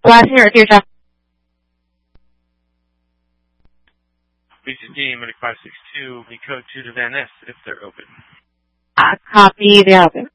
Last year, dear Jeff. BCD, Medic 562, the code 2 to Van Ness if they're open. Copy, they're open.